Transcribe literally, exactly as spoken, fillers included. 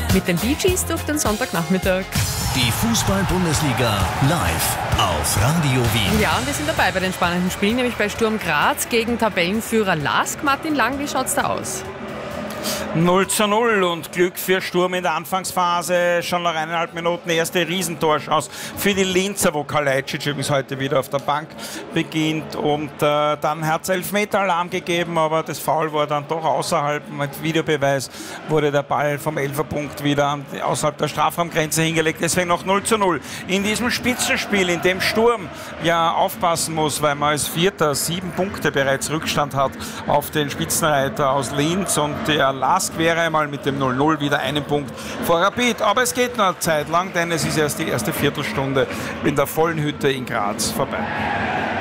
mit den Bee Gees durch den Sonntagnachmittag. Die Fußball-Bundesliga live auf Radio Wien. Ja, und wir sind dabei bei den spannenden Spielen, nämlich bei Sturm Graz gegen Tabellenführer Lask. Martin Lang, wie schaut's da aus? null zu null und Glück für Sturm in der Anfangsphase. Schon nach eineinhalb Minuten erste Riesentorchance für die Linzer, wo Kalajdzic übrigens heute wieder auf der Bank beginnt. Und äh, dann hat es Elfmeter-Alarm gegeben, aber das Foul war dann doch außerhalb. Mit Videobeweis wurde der Ball vom Elferpunkt wieder außerhalb der Strafraumgrenze hingelegt. Deswegen noch null zu null. In diesem Spitzenspiel, in dem Sturm ja aufpassen muss, weil man als Vierter sieben Punkte bereits Rückstand hat auf den Spitzenreiter aus Linz, und der Lask wäre einmal mit dem null null wieder einen Punkt vor Rapid. Aber es geht noch eine Zeit lang, denn es ist erst die erste Viertelstunde in der vollen Hütte in Graz vorbei.